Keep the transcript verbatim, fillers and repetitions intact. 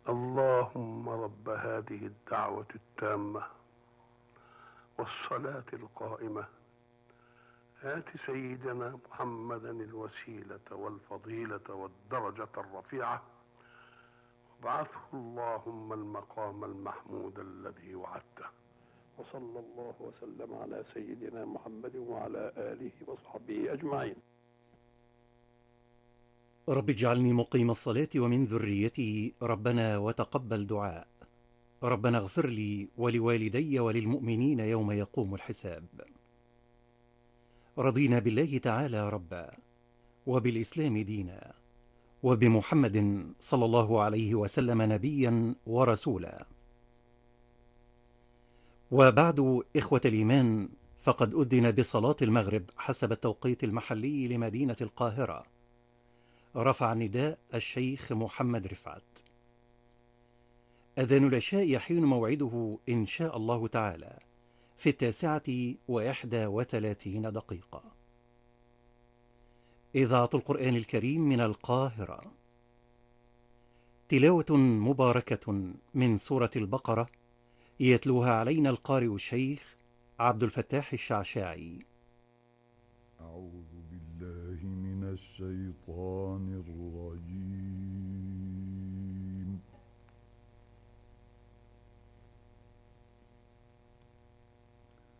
اللهم رب هذه الدعوة التامة والصلاة القائمة آت سيدنا محمدا الوسيلة والفضيلة والدرجة الرفيعة وابعثه اللهم المقام المحمود الذي وعدته. وصلى الله وسلم على سيدنا محمد وعلى آله وصحبه أجمعين. رب اجعلني مقيم الصلاة ومن ذريتي ربنا وتقبل دعاء. ربنا اغفر لي ولوالدي وللمؤمنين يوم يقوم الحساب. رضينا بالله تعالى ربا وبالإسلام دينا وبمحمد صلى الله عليه وسلم نبيا ورسولا. وبعد، إخوة الإيمان، فقد أذن بصلاة المغرب حسب التوقيت المحلي لمدينة القاهرة. رفع النداء الشيخ محمد رفعت. أذان العشاء يحين موعده إن شاء الله تعالى في التاسعة وإحدى وثلاثين دقيقة. إذاعة القرآن الكريم من القاهرة. تلاوة مباركة من سورة البقرة يتلوها علينا القارئ الشيخ عبد الفتاح الشعشاعي. أعوذ بالله من الشيطان الرجيم.